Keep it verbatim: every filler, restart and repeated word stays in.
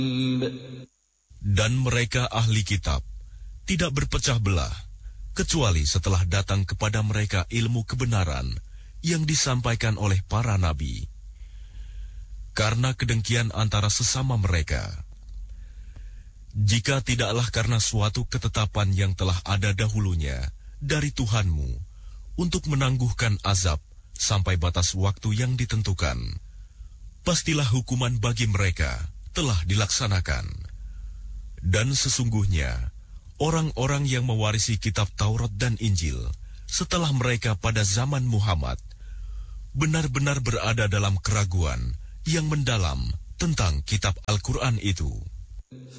Dan mereka ahli kitab tidak berpecah belah, kecuali setelah datang kepada mereka ilmu kebenaran yang disampaikan oleh para nabi. Karena kedengkian antara sesama mereka, jika tidaklah karena suatu ketetapan yang telah ada dahulunya dari Tuhanmu untuk menangguhkan azab sampai batas waktu yang ditentukan, pastilah hukuman bagi mereka telah dilaksanakan. Dan sesungguhnya orang-orang yang mewarisi kitab Taurat dan Injil setelah mereka pada zaman Muhammad benar-benar berada dalam keraguan yang mendalam tentang kitab Al-Quran itu.